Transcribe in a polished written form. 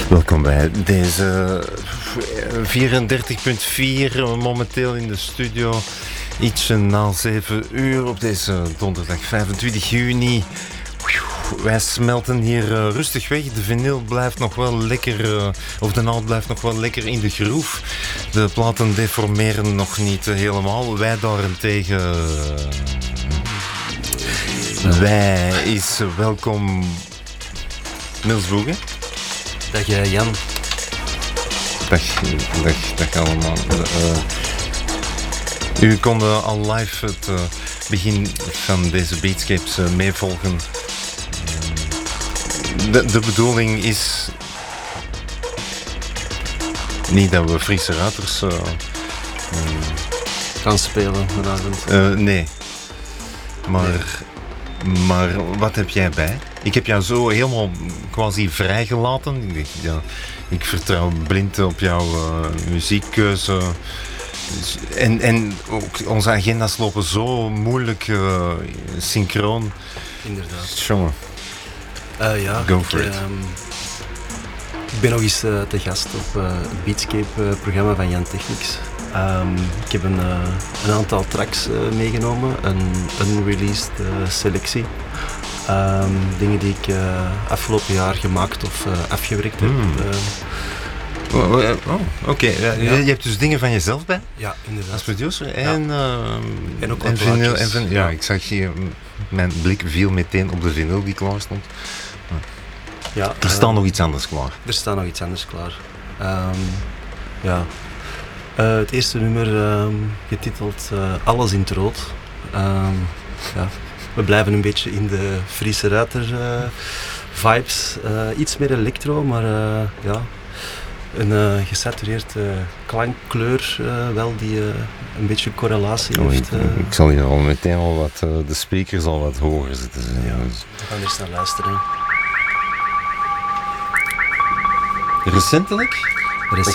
Welkom bij deze 34.4 momenteel in de studio. Ietsje na 7 uur op deze donderdag 25 juni. Wij smelten hier rustig weg. De vinyl blijft nog wel lekker, of de naald blijft nog wel lekker in de groef. De platen deformeren nog niet helemaal. Wij daarentegen... Wij is welkom Niels Boegen. Dag Jan. Dag allemaal. U kon al live het begin van deze Beatscapes meevolgen. De bedoeling is niet dat we Friese Ruiters gaan spelen vanavond. Nee. Maar wat heb jij bij? Ik heb jou zo helemaal quasi vrijgelaten. Ik vertrouw blind op jouw muziekkeuze. En ook onze agenda's lopen zo moeilijk synchroon. Inderdaad. Jongen. Go for it. Ik ben nog eens te gast op het Beatscape-programma van Jan Technics. Ik heb een aantal tracks meegenomen, een unreleased selectie. Dingen die ik afgelopen jaar gemaakt of afgewerkt heb. Oké. Ja. Je hebt dus dingen van jezelf bij? Ja, inderdaad. Als producer? En ook wat vinyl. plaatjes. Ja, ik zag hier, mijn blik viel meteen op de vinyl die klaar stond. Ja, er staat nog iets anders klaar. Er staat nog iets anders klaar. Het eerste nummer getiteld Alles in het rood. We blijven een beetje in de Friese Ruiter vibes. Iets meer electro, maar een gesatureerd klankkleur wel die een beetje correlatie heeft. Ik zal hier al meteen al wat, de speakers al wat hoger zitten. Ja, we gaan eerst naar luisteren. Recentelijk?